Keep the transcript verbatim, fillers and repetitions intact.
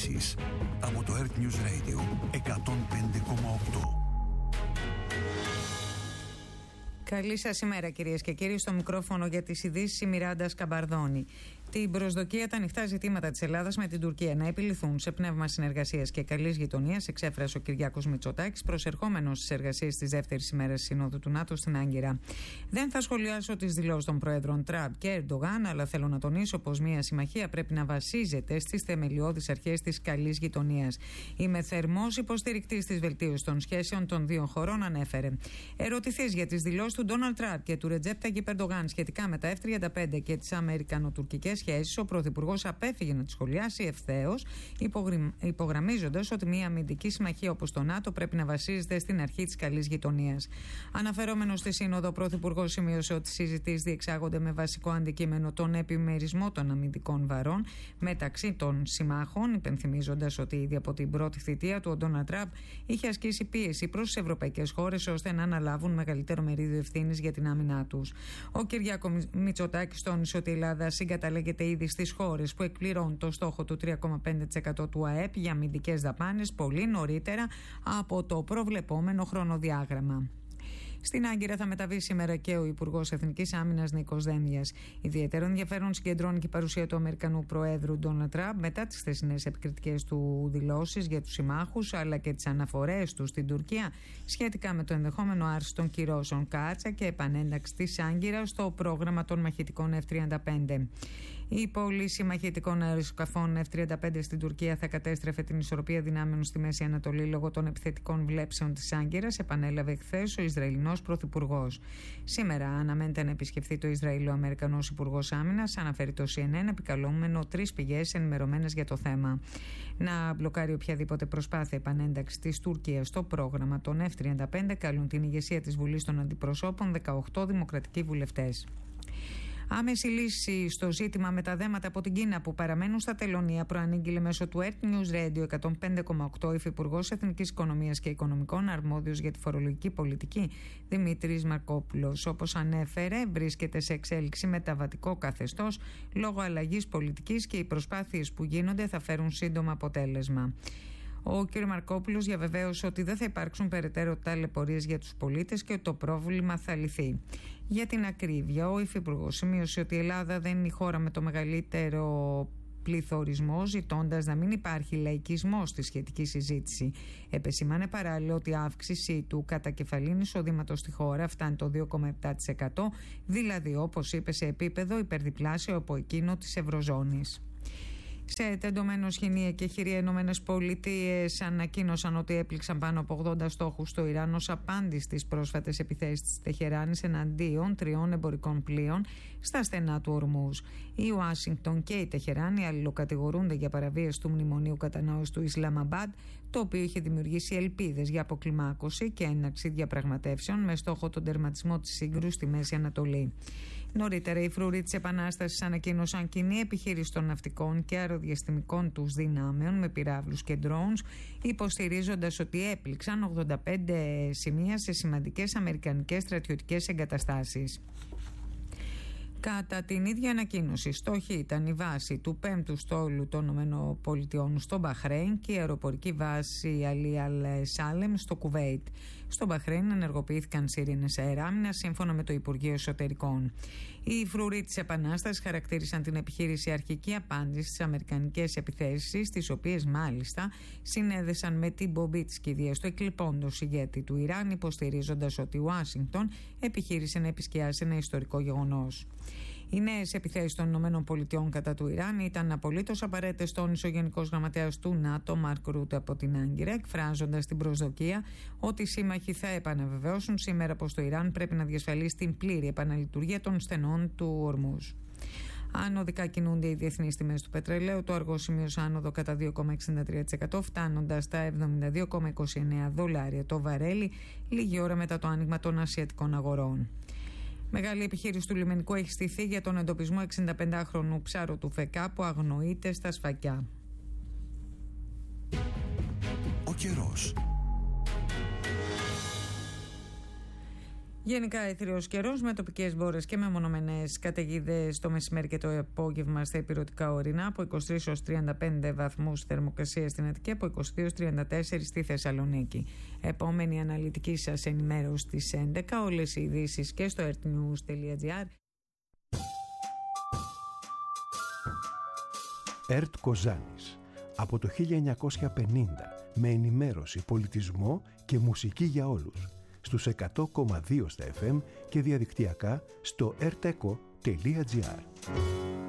ειδήσεις από το Earth News Radio εκατόν πέντε κόμμα οκτώ. Καλή σας ημέρα, κυρίες και κύριοι. Στο μικρόφωνο για τις ειδήσεις η Μιράντα Σκαμπαρδόνη. Την προσδοκία τα ανοιχτά ζητήματα της Ελλάδας με την Τουρκία να επιληθούν σε πνεύμα συνεργασίας και καλής γειτονίας εξέφρασε ο Κυριάκος Μητσοτάκης, προσερχόμενος στις εργασίες της δεύτερης ημέρας Συνόδου του ΝΑΤΟ στην Άγκυρα. Δεν θα σχολιάσω τις δηλώσεις των Προέδρων Τραμπ και Ερντογάν, αλλά θέλω να τονίσω πως μια συμμαχία πρέπει να βασίζεται στις θεμελιώδεις αρχές της καλής γειτονίας. Είμαι θερμός υποστηρικτής της βελτίωσης των σχέσεων των δύο χωρών, ανέφερε. Ερωτηθείς για τις δηλώσεις του Ντόναλντ Τραμπ και του Ρετζέπ Ταγιπ Ερντογάν σχετικά με τα εφ τριάντα πέντε και τις αμερικανοτουρκικές σχέσεις, ο Πρωθυπουργός απέφυγε να τις σχολιάσει ευθέως, υπογραμμίζοντας ότι μια αμυντική συμμαχία όπως το ΝΑΤΟ πρέπει να βασίζεται στην αρχή της καλής γειτονίας. Αναφερόμενος στη Σύνοδο, ο Πρωθυπουργός σημείωσε ότι οι συζητήσεις διεξάγονται με βασικό αντικείμενο τον επιμερισμό των αμυντικών βαρών μεταξύ των συμμάχων, υπενθυμίζοντας ότι ήδη από την πρώτη θητεία του ο Ντόναλντ Τραμπ είχε ασκήσει πίεση προς τις ευρωπαϊκές χώρες ώστε να αναλάβουν μεγαλύτερο μερίδιο ευθύνης για την άμυνά τους. Ο Κυριάκος Μητσοτάκης τόνισε ότι η Ελλάδα συγκαταλέγεται ήδη στις χώρες που εκπληρώνουν το στόχο του τρία κόμμα πέντε τοις εκατό του ΑΕΠ για αμυντικές δαπάνες πολύ νωρίτερα από το προβλεπόμενο χρονοδιάγραμμα. Στην Άγκυρα θα μεταβεί σήμερα και ο Υπουργός Εθνικής Άμυνας Νίκος Δένδιας. Ιδιαίτερο ενδιαφέρον συγκεντρώνει και η παρουσία του Αμερικανού Προέδρου Ντόναλντ Τραμπ μετά τις χθεσινές επικριτικές του δηλώσεις για τους συμμάχους αλλά και τις αναφορές του στην Τουρκία σχετικά με το ενδεχόμενο άρση των κυρώσεων Κάτσα και επανένταξη της Άγκυρας στο πρόγραμμα των μαχητικών εφ τριάντα πέντε. Η πώληση μαχητικών αεροσκαφών εφ τριάντα πέντε στην Τουρκία θα κατέστρεφε την ισορροπία δυνάμεων στη Μέση Ανατολή λόγω των επιθετικών βλέψεων της Άγκυρας, επανέλαβε χθες ο Ισραηλινός Πρωθυπουργός. Σήμερα αναμένεται να επισκεφθεί το Ισραήλ ο Αμερικανός Υπουργός Άμυνας, αναφέρει το σι εν εν, επικαλούμενο τρεις πηγές ενημερωμένες για το θέμα. Να μπλοκάρει οποιαδήποτε προσπάθεια επανένταξη της Τουρκίας στο πρόγραμμα των εφ τριάντα πέντε καλούν την ηγεσία της Βουλής των Αντιπροσώπων δεκαοκτώ δημοκρατικοί βουλευτές. Άμεση λύση στο ζήτημα με τα δέματα από την Κίνα που παραμένουν στα τελωνεία προανήγγειλε μέσω του Earth News Radio εκατόν πέντε κόμμα οκτώ Υφυπουργός Εθνικής Οικονομίας και Οικονομικών αρμόδιος για τη φορολογική πολιτική Δημήτρης Μαρκόπουλος. Όπως ανέφερε, βρίσκεται σε εξέλιξη μεταβατικό καθεστώς λόγω αλλαγής πολιτικής και οι προσπάθειες που γίνονται θα φέρουν σύντομα αποτέλεσμα. Ο κ. Μαρκόπουλος διαβεβαίωσε ότι δεν θα υπάρξουν περαιτέρω ταλαιπωρίες για τους πολίτες και ότι το πρόβλημα θα λυθεί. Για την ακρίβεια, ο Υφυπουργός σημείωσε ότι η Ελλάδα δεν είναι η χώρα με το μεγαλύτερο πληθωρισμό, ζητώντας να μην υπάρχει λαϊκισμός στη σχετική συζήτηση. Επεσήμανε παράλληλα ότι η αύξηση του κατακεφαλήν εισοδήματος στη χώρα φτάνει το δύο κόμμα επτά τοις εκατό, δηλαδή όπως είπε σε επίπεδο υπερδιπλάσιο από εκείνο της Ευρωζώνης. Σε τεντωμένο σχοινία και χειρία, οι Ηνωμένες Πολιτείες ανακοίνωσαν ότι έπληξαν πάνω από ογδόντα στόχους στο Ιράν ως απάντηση στις πρόσφατες επιθέσεις της Τεχεράνης εναντίον τριών εμπορικών πλοίων στα στενά του Ορμούζ. Η Ουάσιγκτον και η Τεχεράνη αλληλοκατηγορούνται για παραβίαση του Μνημονίου Κατανόησης του Ισλαμαμπάντ, το οποίο είχε δημιουργήσει ελπίδες για αποκλιμάκωση και έναρξη διαπραγματεύσεων με στόχο τον τερματισμό της σύγκρουσης στη Μέση Ανατολή. Νωρίτερα, οι φρουροί της Επανάστασης ανακοίνωσαν κοινή επιχείρηση των ναυτικών και αεροδιαστημικών τους δυνάμεων με πυράβλους και drones, υποστηρίζοντας ότι έπληξαν ογδόντα πέντε σημεία σε σημαντικές αμερικανικές στρατιωτικές εγκαταστάσεις. Κατά την ίδια ανακοίνωση, στόχη ήταν η βάση του πέμπτου στόλου των ΗΠΑ στο Μπαχρέιν και η αεροπορική βάση Αλί Αλ Σάλεμ στο Κουβέιτ. Στο Μπαχρέιν ενεργοποιήθηκαν σιρήνες αεράμινας σύμφωνα με το Υπουργείο Εσωτερικών. Οι φρουροί της Επανάστασης χαρακτήρισαν την επιχείρηση αρχική απάντηση στις αμερικανικές επιθέσεις, τις οποίες μάλιστα συνέδεσαν με την πομπή της κηδείας του εκλειπώντος ηγέτη του Ιράν, υποστηρίζοντας ότι η Ουάσιγκτον επιχείρησε να επισκιάσει ένα ιστορικό γεγονός. Οι νέες επιθέσεις των ΗΠΑ κατά του Ιράν ήταν απολύτως απαραίτητες, τόνισε ο Γενικός Γραμματέας του ΝΑΤΟ, Μαρκ Ρούτε, από την Άγκυρα, εκφράζοντας την προσδοκία ότι οι σύμμαχοι θα επαναβεβαιώσουν σήμερα πως το Ιράν πρέπει να διασφαλίσει την πλήρη επαναλειτουργία των στενών του Ορμούζ. Ανωδικά κινούνται οι διεθνείς τιμές του πετρελαίου. Το αργό σημείωσε άνοδο κατά δύο κόμμα εξήντα τρία τοις εκατό, φτάνοντας στα εβδομήντα δύο κόμμα είκοσι εννέα δολάρια το βαρέλι, λίγη ώρα μετά το άνοιγμα των ασιατικών αγορών. Μεγάλη επιχείρηση του λιμενικού έχει στηθεί για τον εντοπισμό εξηνταπεντάχρονου ψάρου του ΦΕΚΑ που αγνοείται στα σφακιά. Ο καιρός. Γενικά αιθριος καιρός με τοπικές μπόρες και μεμονωμένες καταιγίδες το μεσημέρι και το απόγευμα στα ηπειρωτικά ορεινά, από είκοσι τρεις έως τριάντα πέντε βαθμούς θερμοκρασία στην Αττική, από είκοσι δύο έως τριάντα τέσσερα στη Θεσσαλονίκη. Επόμενη αναλυτική σας ενημέρωση στις έντεκα. Όλες οι ειδήσεις και στο earthnews τελεία gr. ΕΡΤ Κοζάνης. Από το χίλια εννιακόσια πενήντα, με ενημέρωση, πολιτισμό και μουσική για όλους. Στους εκατό κόμμα δύο στα εφ εμ και διαδικτυακά στο ερτεκο τελεία gr.